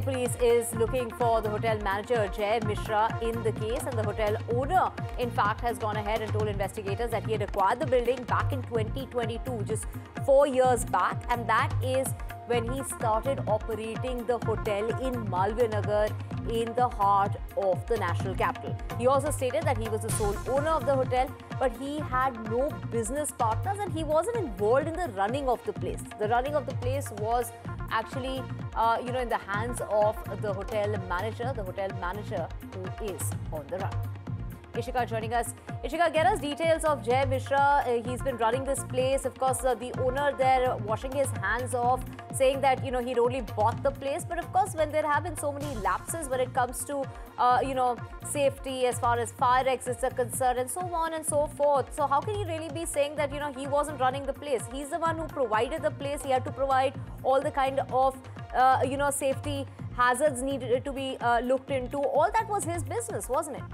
Police is looking for the hotel manager Jay Mishra in the case, and the hotel owner in fact has gone ahead and told investigators that he had acquired the building back in 2022, just 4 years back, and that is when he started operating the hotel in Malviya Nagar in the heart of the national capital. He also stated that he was the sole owner of the hotel, but he had no business partners and he wasn't involved in the running of the place. The running of the place was actually in the hands of the hotel manager who is on the run. Ishika joining us. Ishika, get us details of Jay Mishra. He's been running this place. Of course, the owner there washing his hands off, saying that, he'd only bought the place. But of course, when there have been so many lapses when it comes to, safety as far as fire exits are concerned and so on and so forth. So how can he really be saying that, he wasn't running the place? He's the one who provided the place. He had to provide all the kind of, safety hazards needed to be looked into. All that was his business, wasn't it?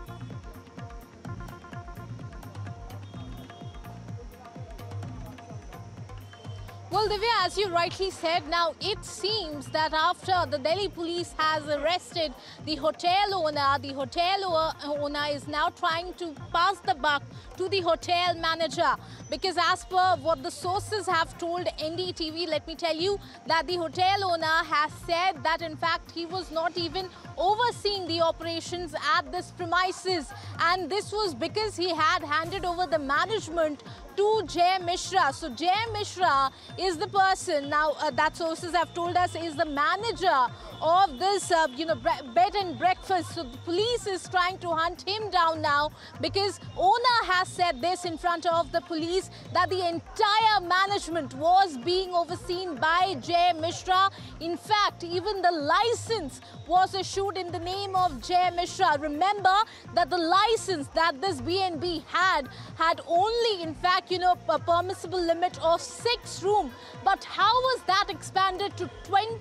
Well, Divya, as you rightly said, now it seems that after the Delhi police has arrested the hotel owner is now trying to pass the buck to the hotel manager. Because as per what the sources have told NDTV, let me tell you that the hotel owner has said that in fact he was not even overseeing the operations at this premises. And this was because he had handed over the management to Jay Mishra. So Jay Mishra is the person now that sources have told us is the manager of this bed and breakfast. So the police is trying to hunt him down now because owner has said this in front of the police that the entire management was being overseen by Jay Mishra. In fact, even the license was issued in the name of Jay Mishra. Remember that the license that this B&B had only in fact a permissible limit of 6 rooms. But how was that expanded to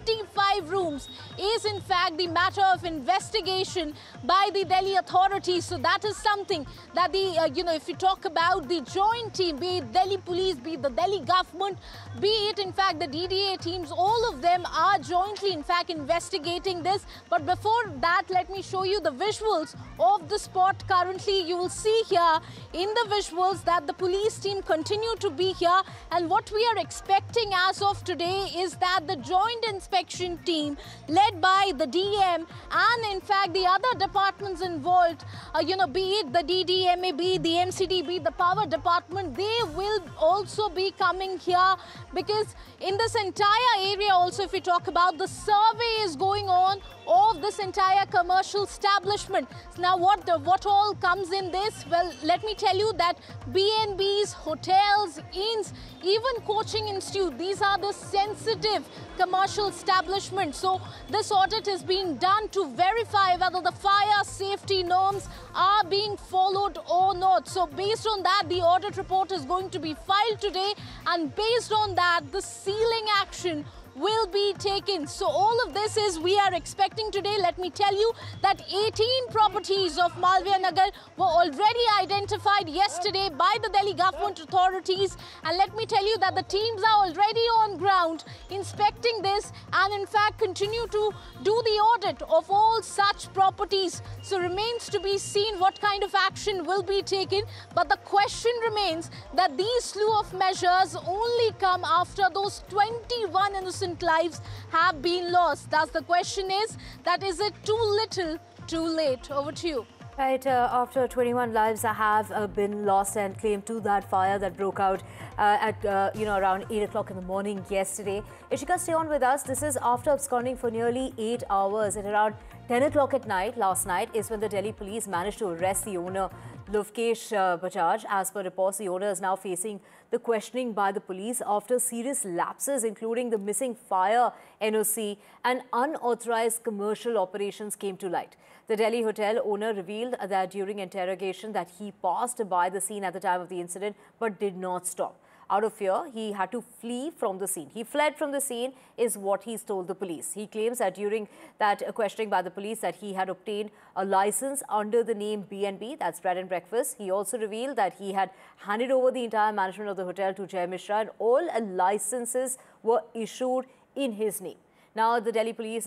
25 rooms is in fact the matter of investigation by the Delhi authorities. So that is something that the, if you talk about the joint team, be it Delhi police, be it the Delhi government, be it in fact the DDA teams, all of them are jointly in fact investigating this. But before that, let me show you the visuals of the spot. Currently, you will see here in the visuals that the police team continue to be here, and what we are expecting as of today is that the joint inspection team led by the DM and in fact the other departments involved, be it the DDMA, be it the MCD, be it the power department, they will also be coming here because in this entire area also, if we talk about, the survey is going on of this entire commercial establishment. Now what all comes in this? Well, let me tell you that B&Bs, hotels, inns, even coaching institute, these are the sensitive commercial establishments. So this audit is being done to verify whether the fire safety norms are being followed or not. So based on that, the audit report is going to be filed today, and based on that, the sealing action will be taken. So all of this is we are expecting today. Let me tell you that 18 properties of Malviya Nagar were already identified yesterday by the Delhi government authorities, and let me tell you that the teams are already on ground inspecting this and in fact continue to do the audit of all such properties. So remains to be seen what kind of action will be taken, but the question remains that these slew of measures only come after those 21 innocent lives have been lost. Thus the question is that is it too little, too late? Over to you. Right, after 21 lives have been lost and claimed to that fire that broke out at around 8 o'clock in the morning yesterday. Ishika, stay on with us. This is after absconding for nearly 8 hours. At around 10 o'clock at night, last night, is when the Delhi police managed to arrest the owner, Lokesh Bajaj. As per reports, the owner is now facing the questioning by the police after serious lapses, including the missing fire NOC and unauthorized commercial operations came to light. The Delhi hotel owner revealed that during interrogation that he passed by the scene at the time of the incident but did not stop. Out of fear, he had to flee from the scene. He fled from the scene is what he's told the police. He claims that during that questioning by the police that he had obtained a license under the name B&B, that's bread and breakfast. He also revealed that he had handed over the entire management of the hotel to Jay Mishra and all licenses were issued in his name. Now, the Delhi police